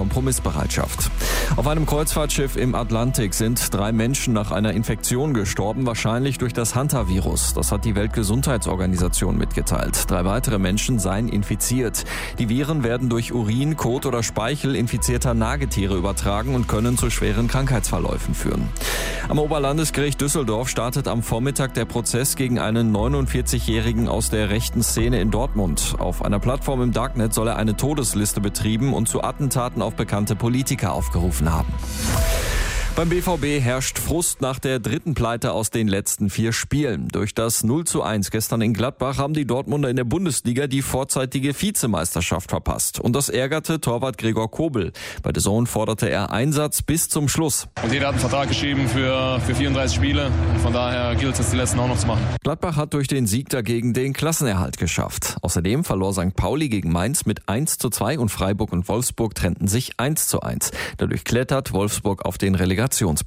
Kompromissbereitschaft. Auf einem Kreuzfahrtschiff im Atlantik sind 3 Menschen nach einer Infektion gestorben, wahrscheinlich durch das Hantavirus. Das hat die Weltgesundheitsorganisation mitgeteilt. 3 weitere Menschen seien infiziert. Die Viren werden durch Urin, Kot oder Speichel infizierter Nagetiere übertragen und können zu schweren Krankheitsverläufen führen. Am Oberlandesgericht Düsseldorf startet am Vormittag der Prozess gegen einen 49-Jährigen aus der rechten Szene in Dortmund. Auf einer Plattform im Darknet soll er eine Todesliste betrieben und zu Attentaten auf bekannte Politiker aufgerufen haben. Beim BVB herrscht Frust nach der 3. Pleite aus den letzten 4 Spielen. Durch das 0:1 gestern in Gladbach haben die Dortmunder in der Bundesliga die vorzeitige Vizemeisterschaft verpasst. Und das ärgerte Torwart Gregor Kobel. Bei der DAZN forderte er Einsatz bis zum Schluss. Und jeder hat einen Vertrag geschrieben für 34 Spiele. Und von daher gilt es jetzt, die letzten auch noch zu machen. Gladbach hat durch den Sieg dagegen den Klassenerhalt geschafft. Außerdem verlor St. Pauli gegen Mainz mit 1:2 und Freiburg und Wolfsburg trennten sich 1:1. Dadurch klettert Wolfsburg auf den Relegationsplatz.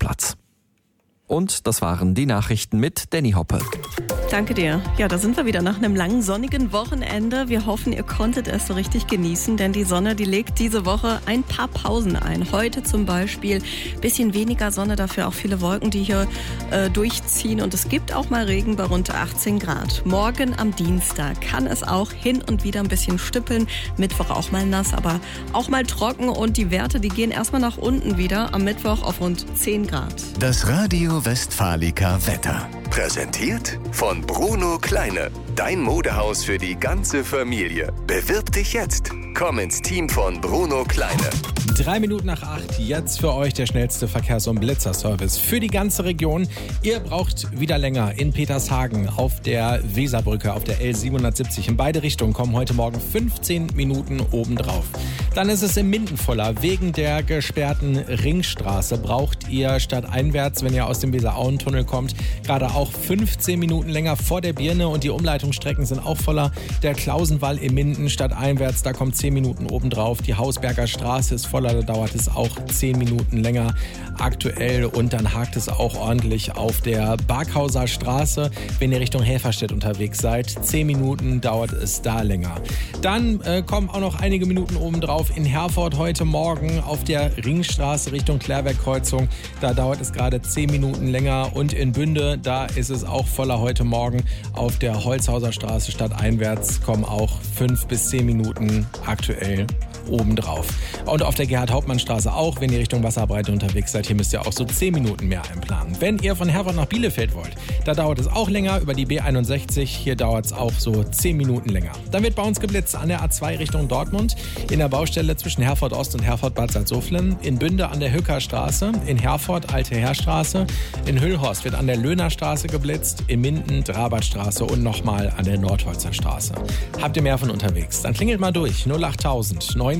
Und das waren die Nachrichten mit Danny Hoppe. Danke dir. Ja, da sind wir wieder nach einem langen sonnigen Wochenende. Wir hoffen, ihr konntet es so richtig genießen, denn die Sonne, die legt diese Woche ein paar Pausen ein. Heute zum Beispiel bisschen weniger Sonne, dafür auch viele Wolken, die hier durchziehen. Und es gibt auch mal Regen bei rund 18 Grad. Morgen am Dienstag kann es auch hin und wieder ein bisschen stippeln. Mittwoch auch mal nass, aber auch mal trocken. Und die Werte, die gehen erstmal nach unten wieder. Am Mittwoch auf rund 10 Grad. Das Radio Westfalica Wetter. Präsentiert von Bruno Kleine. Dein Modehaus für die ganze Familie. Bewirb dich jetzt. Komm ins Team von Bruno Kleine. 3 Minuten nach 8, jetzt für euch der schnellste Verkehrs- und Blitzerservice für die ganze Region. Ihr braucht wieder länger in Petershagen auf der Weserbrücke, auf der L770. In beide Richtungen kommen heute Morgen 15 Minuten obendrauf. Dann ist es in Minden voller. Wegen der gesperrten Ringstraße braucht ihr stadteinwärts, wenn ihr aus dem Weser-Auen-Tunnel kommt, gerade auch 15 Minuten länger vor der Birne und die Umleitungsstrecken sind auch voller. Der Klausenwall in Minden stadteinwärts, da kommt 10 Minuten obendrauf. Die Hausberger Straße ist voller, da dauert es auch 10 Minuten länger aktuell und dann hakt es auch ordentlich auf der Barkhauser Straße, wenn ihr Richtung Helferstedt unterwegs seid. 10 Minuten dauert es da länger. Dann kommen auch noch einige Minuten obendrauf in Herford heute Morgen auf der Ringstraße Richtung Klärwerkkreuzung. Da dauert es gerade 10 Minuten länger und in Bünde, da ist es auch voller heute Morgen. Auf der Holzhauser Straße stadteinwärts kommen auch 5 bis 10 Minuten aktuell obendrauf. Und auf der Gerhard-Hauptmann-Straße auch, wenn ihr Richtung Wasserbreite unterwegs seid. Hier müsst ihr auch so 10 Minuten mehr einplanen. Wenn ihr von Herford nach Bielefeld wollt, da dauert es auch länger über die B61. Hier dauert es auch so 10 Minuten länger. Dann wird bei uns geblitzt an der A2 Richtung Dortmund, in der Baustelle zwischen Herford Ost und Herford Bad Salzuflen, in Bünde an der Hücker Straße, in Herford Alte Heerstraße, in Hüllhorst wird an der Löhner Straße geblitzt, in Minden Drabartstraße und nochmal an der Nordholzer Straße. Habt ihr mehr von unterwegs? Dann klingelt mal durch 08000 920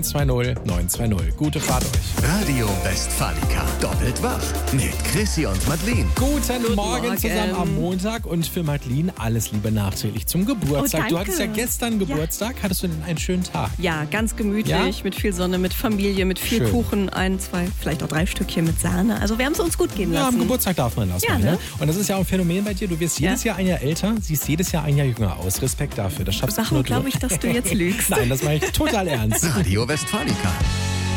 920. Gute Fahrt euch. Radio Westfalica. Doppelt wach. Mit Chrissy und Madeleine. Guten Morgen zusammen am Montag und für Madeleine alles Liebe nachträglich zum Geburtstag. Oh, du hattest ja gestern Geburtstag. Hattest du denn einen schönen Tag? Ja, ganz gemütlich, Ja? mit viel Sonne, mit Familie, mit viel Schön. Kuchen, 1, 2, vielleicht auch 3 Stückchen mit Sahne. Also wir haben es uns gut gehen Ja, lassen. am Geburtstag darf man das Ja, mal, ne? ne? Und das ist ja auch ein Phänomen bei dir. Du wirst jedes Jahr ein Jahr älter, siehst jedes Jahr ein Jahr jünger aus. Respekt dafür. Das schaffst Warum nur glaube ich, dass du jetzt lügst? Nein, das meine ich total ernst. Radio Westfalica.